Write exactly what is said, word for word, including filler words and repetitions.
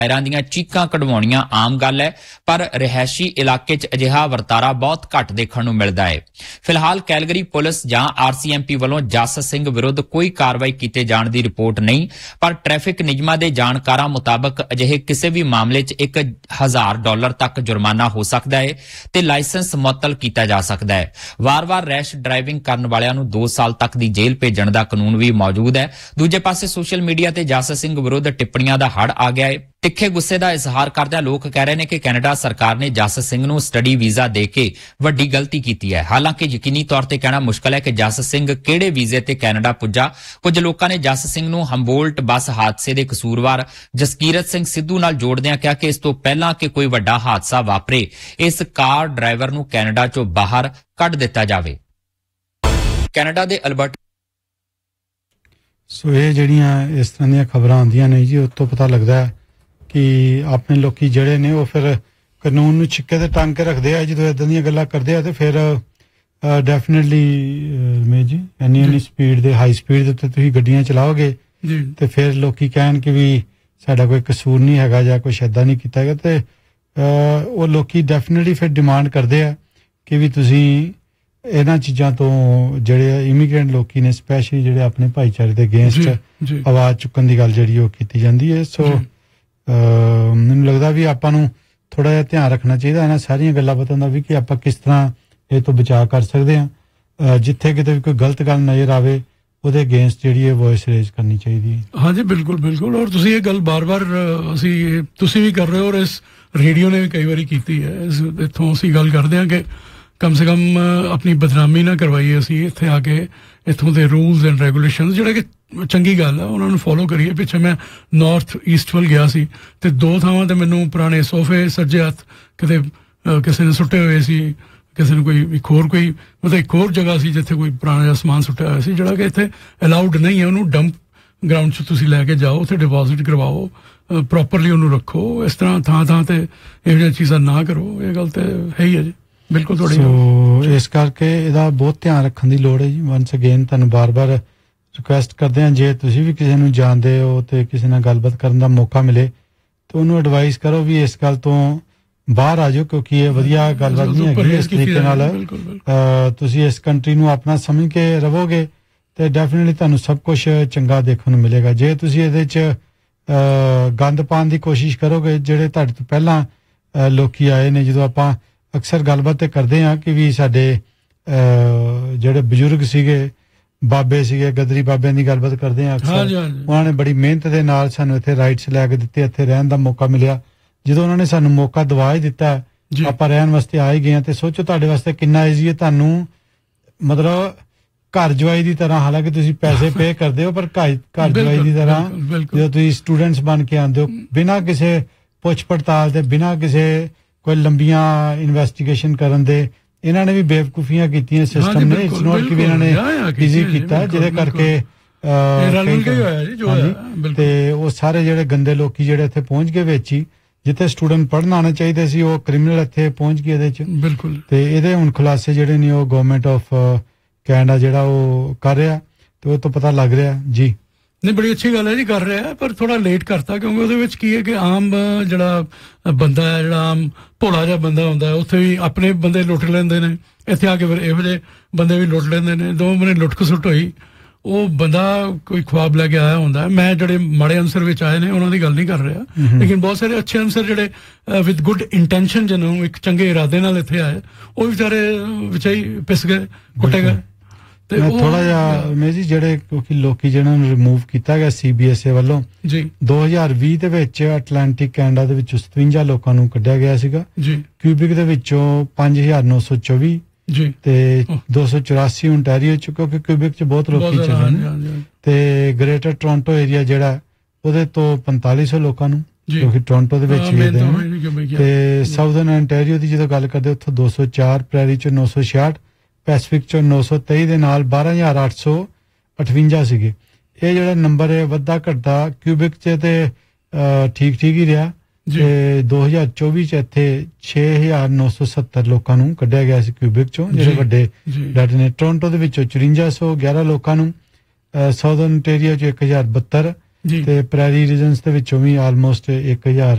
ਜ਼ਾਇਰਾਂ ਦੀਆਂ ਚੀਕਾਂ ਕਢਵਾਉਣੀਆਂ ਆਮ ਗੱਲ ਹੈ, ਪਰ ਰਿਹਾਇਸ਼ੀ ਇਲਾਕੇ 'ਚ ਅਜਿਹਾ ਵਰਤਾਰਾ ਬਹੁਤ ਘੱਟ ਦੇਖਣ ਨੂੰ ਮਿਲਦਾ ਹੈ। ਫਿਲਹਾਲ ਕੈਲਗਰੀ ਪੁਲਿਸ ਜਾਂ ਆਰਸੀਐਮਪੀ ਵੱਲੋਂ ਜਸ ਸਿੰਘ ਵਿਰੁੱਧ ਕੋਈ ਕਾਰਵਾਈ ਕੀਤੇ ਜਾਣ ਦੀ ਰਿਪੋਰਟ ਨਹੀਂ, ਪਰ ਟ੍ਰੈਫਿਕ ਨਿਯਮਾਂ ਦੇ ਜਾਣਕਾਰਾਂ ਮੁਤਾਬਕ ਅਜਿਹੇ ਕਿਸੇ ਵੀ ਮਾਮਲੇ 'ਚ ਇੱਕ ਹਜ਼ਾਰ ਡਾਲਰ ਤੱਕ ਜੁਰਮਾਨਾ ਹੋ ਸਕਦਾ ਹੈ ਤੇ ਲਾਇਸੈਂਸ ਮੁਅੱਤਲ ਕੀਤਾ ਜਾ ਸਕਦਾ ਹੈ। ਵਾਰ-ਵਾਰ ਰੈਸ਼ ਡਰਾਈਵਿੰਗ ਕਰਨ ਵਾਲਿਆਂ ਨੂੰ ਦੋ ਸਾਲ ਤੱਕ ਦੀ ਜੇਲ੍ਹ ਭੇਜਣ ਦਾ ਕਾਨੂੰਨ ਵੀ ਮੌਜੂਦ ਹੈ। ਦੂਜੇ ਪਾਸੇ ਸੋਸ਼ਲ ਮੀਡੀਆ ਤੇ ਜਸ ਸਿੰਘ ਵਿਰੁੱਧ ਟਿੱਪਣੀਆਂ ਦਾ ਹੜ੍ਹ ਆ ਗਿਆ ਹੈ। ਤਿੱਖੇ ਗੁੱਸੇ ਦਾ ਇਜ਼ਹਾਰ ਕਰਦਿਆਂ ਲੋਕ ਕਹਿ ਰਹੇ ਨੇ ਕਿ ਕੈਨੇਡਾ ਸਰਕਾਰ ਨੇ ਜਸ ਸਿੰਘ ਨੂੰ ਸਟੱਡੀ ਵੀਜ਼ਾ ਦੇ ਕੇ ਵੱਡੀ ਗਲਤੀ ਕੀਤੀ ਹੈ। ਹਾਲਾਂਕਿ ਯਕੀਨੀ ਤੌਰ ਤੇ ਕਹਿਣਾ ਮੁਸ਼ਕਲ ਹੈ ਕਿ ਜਸ ਸਿੰਘ ਕਿਹੜੇ ਵੀਜ਼ੇ ਤੇ ਕੈਨੇਡਾ ਪੁੱਜਾ। ਕੁਝ ਲੋਕਾਂ ਨੇ ਜਸ ਸਿੰਘ ਨੂੰ ਹੰਬੋਲਟ ਬੱਸ ਹਾਦਸੇ ਦੇ ਕਸੂਰਵਾਰ ਜਸਕੀਰਤ ਸਿੰਘ ਸਿੱਧੂ ਨਾਲ ਜੋੜਦਿਆਂ ਕਿਹਾ ਕਿ ਇਸ ਤੋਂ ਪਹਿਲਾਂ ਕਿ ਕੋਈ ਵੱਡਾ ਹਾਦਸਾ ਵਾਪਰੇ, ਇਸ ਕਾਰ ਡਰਾਈਵਰ ਨੂੰ ਕੈਨੇਡਾ ਚੋਂ ਬਾਹਰ ਕੱਢ ਦਿੱਤਾ ਜਾਵੇ। ਕੈਨੇਡਾ ਦੇ ਅਲਬਰਟ ਸੋ ਇਹ ਜਿਹੜੀਆਂ ਇਸ ਤਰ੍ਹਾਂ ਦੀਆਂ ਖਬਰਾਂ ਆਉਂਦੀਆਂ ਨੇ ਜੀ, ਉਹ ਤੋਂ ਪਤਾ ਲੱਗਦਾ ਹੈ ਕਿ ਆਪਣੇ ਲੋਕੀ ਜਿਹੜੇ ਨੇ ਉਹ ਫਿਰ ਕਾਨੂੰਨ ਨੂੰ ਛਿੱਕੇ ਤੇ ਟੰਗ ਕੇ ਰੱਖਦੇ ਆ। ਜਦੋਂ ਇਦਾਂ ਦੀਆਂ ਗੱਲਾਂ ਕਰਦੇ ਆ ਤੇ ਫਿਰ ਡੈਫੀਨਿਟਲੀ ਮੇ ਜੀ ਇੰਨੀ ਇੰਨੀ ਸਪੀਡ ਦੇ ਹਾਈ ਸਪੀਡ ਦੇ ਉੱਤੇ ਤੁਸੀਂ ਗੱਡੀਆਂ ਚਲਾਓਗੇ ਤੇ ਫਿਰ ਲੋਕੀ ਕਹਿਣ ਕਿ ਵੀ ਸਾਡਾ ਕੋਈ ਕਸੂਰ ਨਹੀਂ ਹੈਗਾ ਜਾਂ ਕੁਛ ਏਦਾਂ ਨਹੀਂ ਕੀਤਾ ਹੈਗਾ, ਤੇ ਉਹ ਲੋਕੀ ਡੈਫੀਨਿਟਲੀ ਫਿਰ ਡਿਮਾਂਡ ਕਰਦੇ ਆ ਕਿ ਵੀ ਤੁਸੀਂ ਇਹਨਾਂ ਚੀਜ਼ਾਂ ਤੋਂ ਜਿਹੜੇ ਇਮੀਗ੍ਰੈਂਟ ਲੋਕੀ ਨੇ ਸਪੈਸ਼ਲੀ ਜਿਹੜੇ ਆਪਣੇ ਭਾਈਚਾਰੇ ਦੇ ਅਗੇਂਸਟ ਆਵਾਜ਼ ਚੁੱਕਣ ਦੀ ਗੱਲ ਜਿਹੜੀ ਉਹ ਕੀਤੀ ਜਾਂਦੀ ਹੈ। ਸੋ ਮੈਨੂੰ ਲੱਗਦਾ ਵੀ ਆਪਾਂ ਨੂੰ ਥੋੜਾ ਜਿਹਾ ਧਿਆਨ ਰੱਖਣਾ ਚਾਹੀਦਾ ਇਹਨਾਂ ਸਾਰੀਆਂ ਗੱਲਾਂ ਬਾਤਾਂ ਦਾ ਵੀ ਕਿ ਆਪਾਂ ਕਿਸ ਤਰ੍ਹਾਂ ਇਹ ਤੋਂ ਬਚਾਅ ਕਰ ਸਕਦੇ ਹਾਂ। ਜਿੱਥੇ ਕਿਤੇ ਵੀ ਕੋਈ ਗਲਤ ਗੱਲ ਨਜ਼ਰ ਆਵੇ ਉਹਦੇ ਅਗੇਂਸਟ ਜਿਹੜੀ ਹੈ ਵੌਇਸ ਰੇਜ਼ ਕਰਨੀ ਚਾਹੀਦੀ ਹੈ। ਹਾਂਜੀ ਬਿਲਕੁਲ ਬਿਲਕੁਲ। ਔਰ ਤੁਸੀਂ ਇਹ ਗੱਲ ਬਾਰ-ਬਾਰ ਅਸੀਂ ਤੁਸੀਂ ਵੀ ਕਰ ਰਹੇ ਹੋ ਔਰ ਇਸ ਰੇਡੀਓ ਨੇ ਵੀ ਕਈ ਵਾਰੀ ਕੀਤੀ ਹੈ। ਇੱਥੋਂ ਅਸੀਂ ਗੱਲ ਕਰਦੇ ਹਾਂ ਕਿ ਕਮ ਸੇ ਕਮ ਆਪਣੀ ਬਦਨਾਮੀ ਨਾ ਕਰਵਾਈਏ, ਅਸੀਂ ਇੱਥੇ ਆ ਕੇ ਇੱਥੋਂ ਦੇ ਰੂਲਸ ਐਂਡ ਰੈਗੂਲੇਸ਼ਨਸ ਜਿਹੜਾ ਕਿ ਚੰਗੀ ਗੱਲ ਆ ਉਹਨਾਂ ਨੂੰ ਫੋਲੋ ਕਰੀਏ। ਪਿੱਛੇ ਮੈਂ ਨਾਰਥ ਈਸਟ ਵੱਲ ਗਿਆ ਸੀ ਤੇ ਦੋ ਥਾਵਾਂ ਤੇ ਮੈਨੂੰ ਪੁਰਾਣੇ ਸੋਫੇ ਸੱਜੇ ਹੱਥ ਕਿਤੇ ਕਿਸੇ ਨੇ ਸੁੱਟੇ ਹੋਏ ਸੀ, ਕਿਸੇ ਨੇ ਕੋਈ ਇੱਕ ਹੋਰ ਕੋਈ ਮਤਲਬ ਇੱਕ ਹੋਰ ਜਗ੍ਹਾ ਸੀ ਜਿੱਥੇ ਕੋਈ ਪੁਰਾਣਾ ਜਿਹਾ ਸਮਾਨ ਸੁੱਟਿਆ ਹੋਇਆ ਸੀ ਜਿਹੜਾ ਕਿ ਇੱਥੇ ਅਲਾਊਡ ਨਹੀਂ ਹੈ। ਉਹਨੂੰ ਡੰਪ ਗਰਾਊਂਡ 'ਚ ਤੁਸੀਂ ਲੈ ਕੇ ਜਾਓ, ਉੱਥੇ ਡਿਪੋਜ਼ਿਟ ਕਰਵਾਓ, ਪ੍ਰੋਪਰਲੀ ਉਹਨੂੰ ਰੱਖੋ। ਇਸ ਤਰ੍ਹਾਂ ਥਾਂ ਥਾਂ ਤੇ ਇਹੋ ਜਿਹੀਆਂ ਚੀਜ਼ਾਂ ਨਾ ਕਰੋ। ਇਹ ਗੱਲ ਤੇ ਹੈ ਹੀ ਹੈ ਜੀ, ਬਿਲਕੁਲ ਤੁਹਾਡੀ। ਸੋ ਇਸ ਕਰਕੇ ਇਹਦਾ ਬਹੁਤ ਧਿਆਨ ਰੱਖਣ ਦੀ ਲੋੜ ਹੈ ਜੀ। ਵਨਸ ਅਗੇਨ ਤੁਹਾਨੂੰ ਬਾਰ-ਬਾਰ ਰਿਕੁਐਸਟ ਕਰਦੇ ਹਾਂ, ਜੇ ਤੁਸੀਂ ਵੀ ਕਿਸੇ ਨੂੰ ਜਾਣਦੇ ਹੋ ਤੇ ਕਿਸੇ ਨਾਲ ਗੱਲਬਾਤ ਕਰਨ ਦਾ ਮੌਕਾ ਮਿਲੇ ਤਾਂ ਉਹਨੂੰ ਐਡਵਾਈਸ ਕਰੋ ਵੀ ਇਸ ਗੱਲ ਤੋਂ ਬਾਹਰ ਆ ਜਾਓ, ਕਿਉਂਕਿ ਇਹ ਵਧੀਆ ਗੱਲਬਾਤ ਨਹੀਂ ਹੈਗੀ। ਇਸ ਤਰੀਕੇ ਨਾਲ ਤੁਸੀਂ ਇਸ ਕੰਟਰੀ ਨੂੰ ਆਪਣਾ ਸਮਝ ਕੇ ਰਹੋਗੇ ਤੇ ਡੈਫੀਨਿਟਲੀ ਤੁਹਾਨੂੰ ਸਭ ਕੁਝ ਚੰਗਾ ਦੇਖਣ ਨੂੰ ਮਿਲੇਗਾ। ਜੇ ਤੁਸੀਂ ਇਹਦੇ 'ਚ ਗੰਦ ਪਾਉਣ ਦੀ ਕੋਸ਼ਿਸ਼ ਕਰੋਗੇ, ਜਿਹੜੇ ਤੁਹਾਡੇ ਤੋਂ ਪਹਿਲਾਂ ਲੋਕੀ ਆਏ ਨੇ, ਜਦੋਂ ਆਪਾਂ ਅਕਸਰ ਗੱਲਬਾਤ ਤੇ ਕਰਦੇ ਹਾਂ ਕਿ ਵੀ ਸਾਡੇ ਜਿਹੜੇ ਬਜ਼ੁਰਗ ਸੀਗੇ, ਬਾਬੇ ਸੀਗੇ, ਗਦਰੀ ਬਾਬਿਆਂ ਦੀ ਗੱਲਬਾਤ ਕਰਦੇ ਹਾਂ ਅਕਸਰ, ਉਹਨਾਂ ਨੇ ਬੜੀ ਮਿਹਨਤ ਦੇ ਨਾਲ ਸਾਨੂੰ ਇੱਥੇ ਰਾਈਟਸ ਲੈ ਕੇ ਦਿੱਤੇ, ਇੱਥੇ ਰਹਿਣ ਦਾ ਮੌਕਾ ਮਿਲਿਆ। ਜਦੋਂ ਉਹਨਾਂ ਨੇ ਸਾਨੂੰ ਮੌਕਾ ਦਵਾ ਹੀ ਦਿੱਤਾ, ਆਪਾਂ ਰਹਿਣ ਵਾਸਤੇ ਆ ਹੀ ਗਏ ਹਾਂ, ਤੇ ਸੋਚੋ ਤੁਹਾਡੇ ਵਾਸਤੇ ਕਿੰਨਾ ਈਜ਼ੀ ਹੈ। ਤੁਹਾਨੂੰ ਮਤਲਬ ਘਰ ਜਵਾਈ ਦੀ ਤਰ੍ਹਾਂ, ਹਾਲਾਂਕਿ ਤੁਸੀਂ ਪੈਸੇ ਪੇ ਕਰਦੇ ਹੋ, ਪਰ ਘਰ ਘਰ ਜਵਾਈ ਦੀ ਤਰ੍ਹਾਂ ਜਦੋਂ ਤੁਸੀਂ ਸਟੂਡੈਂਟਸ ਬਣ ਕੇ ਆਉਂਦੇ ਹੋ, ਬਿਨਾਂ ਕਿਸੇ ਪੁੱਛ ਪੜਤਾਲ ਦੇ, ਬਿਨਾਂ ਕਿਸੇ ਕੋਈ ਲੰਬੀਆਂ ਇਨਵੈਸਟੀਗੇਸ਼ਨ ਕਰਨ ਦੇ, ਇਹਨਾਂ ਨੇ ਵੀ ਬੇਵਕੂਫੀਆਂ ਕੀਤੀਆਂ ਸਿਸਟਮ ਨੇ। ਇਟਸ ਨੋਟ ਕਿ ਇਹਨਾਂ ਨੇ ਈਜ਼ੀ ਕੀਤਾ, ਜਿਹਦੇ ਕਰਕੇ ਤੇ ਉਹ ਸਾਰੇ ਜਿਹੜੇ ਗੰਦੇ ਲੋਕੀ ਜਿਹੜੇ ਇੱਥੇ ਪਹੁੰਚ ਗਏ ਵਿੱਚ ਹੀ, ਜਿੱਥੇ ਸਟੂਡੈਂਟ ਪੜ੍ਹਨ ਆਉਣੇ ਚਾਹੀਦੇ ਸੀ, ਉਹ ਕ੍ਰਿਮੀਨਲ ਇੱਥੇ ਪਹੁੰਚ ਗਏ ਇਹਦੇ 'ਚ। ਬਿਲਕੁਲ। ਤੇ ਇਹਦੇ ਹੁਣ ਖੁਲਾਸੇ ਜਿਹੜੇ ਨੇ ਉਹ ਗਵਰਨਮੈਂਟ ਆਫ ਕੈਨੇਡਾ ਜਿਹੜਾ ਉਹ ਕਰ ਰਿਹਾ, ਤੇ ਉਹ ਤੋਂ ਪਤਾ ਲੱਗ ਰਿਹਾ ਜੀ। ਨਹੀਂ, ਬੜੀ ਅੱਛੀ ਗੱਲ ਹੈ ਜੀ, ਕਰ ਰਿਹਾ, ਪਰ ਥੋੜਾ ਲੇਟ ਕਰਤਾ, ਕਿਉਂਕਿ ਉਹਦੇ ਵਿੱਚ ਕੀ ਹੈ ਕਿ ਆਮ ਜਿਹੜਾ ਬੰਦਾ ਹੈ, ਜਿਹੜਾ ਆਮ ਭੋਲਾ ਜਿਹਾ ਬੰਦਾ ਹੁੰਦਾ, ਉੱਥੇ ਵੀ ਆਪਣੇ ਬੰਦੇ ਲੁੱਟ ਲੈਂਦੇ ਨੇ, ਇੱਥੇ ਆ ਕੇ ਫਿਰ ਇਹੋ ਜਿਹੇ ਬੰਦੇ ਵੀ ਲੁੱਟ ਲੈਂਦੇ ਨੇ। ਦੋ ਮਹੀਨੇ ਲੁੱਟ ਖਸੁੱਟ ਹੋਈ, ਉਹ ਬੰਦਾ ਕੋਈ ਖੁਆਬ ਲੈ ਕੇ ਆਇਆ ਹੁੰਦਾ। ਮੈਂ ਜਿਹੜੇ ਮਾੜੇ ਅਨਸਰ ਵਿੱਚ ਆਏ ਨੇ ਉਹਨਾਂ ਦੀ ਗੱਲ ਨਹੀਂ ਕਰ ਰਿਹਾ, ਲੇਕਿਨ ਬਹੁਤ ਸਾਰੇ ਅੱਛੇ ਅਨਸਰ ਜਿਹੜੇ ਵਿਦ ਗੁੱਡ ਇੰਟੈਂਸ਼ਨ ਜਿਹਨੂੰ ਇੱਕ ਚੰਗੇ ਇਰਾਦੇ ਨਾਲ ਇੱਥੇ ਆਏ, ਉਹ ਵਿਚਾਰੇ ਵਿਚਾਈ ਪਿਸ ਗਏ, ਕੁੱਟੇ ਗਏ। ਮੈਂ ਥੋੜਾ ਜਿਹਾ ਮੈਂ ਜੀ ਜਿਹੜੇ ਕਿਉਂਕਿ ਲੋਕੀ ਜਿਹਨਾਂ ਨੂੰ ਰਿਮੂਵ ਕੀਤਾ ਗਿਆ ਸੀਬੀਐਸਏ ਵੱਲੋਂ ਜੀ ਦੋ ਹਜ਼ਾਰ ਵੀਹ ਦੇ ਵਿੱਚ ਅਟਲਾਂਟਿਕ ਕੈਨੇਡਾ ਦੇ ਵਿੱਚ ਸਤਵੰਜਾ ਲੋਕਾਂ ਨੂੰ ਕੱਢਿਆ ਗਿਆ ਸੀਗਾ ਜੀ। ਕਿਊਬਿਕ ਦੇ ਵਿੱਚੋਂ ਪੰਜ ਹਜ਼ਾਰ ਨੌ ਸੌ ਚੌਵੀ ਜੀ ਤੇ ਦੋ ਸੌ ਚੁਰਾਸੀ ਓਨਟਾਰੀਓ ਚ, ਕਿਉਂਕਿ ਕਿਊਬਿਕ ਚ ਬਹੁਤ ਲੋਕੀ ਚੱਲੇ ਨੇ, ਤੇ ਗ੍ਰੇਟਰ ਟੋਰਾਂਟੋ ਏਰੀਆ ਜਿਹੜਾ ਉਹਦੇ ਤੋਂ ਪੰਤਾਲੀ ਸੌ ਲੋਕਾਂ ਨੂੰ, ਕਿਉਂਕਿ ਟੋਰਾਂਟੋ ਦੇ ਵਿੱਚ ਵੀ ਨੇ, ਤੇ ਸਾਊਥਰਨ ਓਨਟਾਰੀਓ ਦੀ ਜਦੋਂ ਗੱਲ ਕਰਦੇ ਉੱਥੋਂ ਦੋ ਸੌ ਚਾਰ, ਪ੍ਰੈਰੀ ਚ ਨੌ ਸੌ ਛਿਆਹਠ, ਪੈਸੀਫਿਕ ਚੋਂ ਨੌ ਸੌ ਤੇਈ ਦੇ ਨਾਲ ਬਾਰਾਂ ਹਜ਼ਾਰ ਅੱਠ ਸੌ ਅਠਵੰਜਾ ਸੀਗੇ। ਇਹ ਜਿਹੜਾ ਨੰਬਰ ਹੈ ਵੱਧਾ ਘਟਦਾ ਕਿਊਬਿਕ ਚ ਤੇ ਠੀਕ ਠੀਕ ਹੀ ਰਿਹਾ, ਤੇ ਦੋ ਹਜ਼ਾਰ ਚੌਵੀ ਚ ਇੱਥੇ ਛੇ ਹਜ਼ਾਰ ਨੌ ਸੌ ਸੱਤਰ ਲੋਕਾਂ ਨੂੰ ਕੱਢਿਆ ਗਿਆ ਸੀ ਕਿਊਬਿਕ ਚੋਂ, ਜਿਹੜੇ ਵੱਡੇ ਡਾਟੇ ਨੇ। ਟੋਰਾਂਟੋ ਦੇ ਵਿੱਚੋਂ ਚੁਰੰਜਾ ਸੌ ਗਿਆਰਾਂ ਲੋਕਾਂ ਨੂੰ, ਸਾਊਥਰਨ ਓਨਟਾਰੀਓ ਚ ਇੱਕ ਹਜ਼ਾਰ ਬੱਤਰ, ਤੇ ਪ੍ਰੈਰੀ ਰੀਜਨਸ ਦੇ ਵਿੱਚੋਂ ਵੀ ਆਲਮੋਸਟ ਇੱਕ ਹਜ਼ਾਰ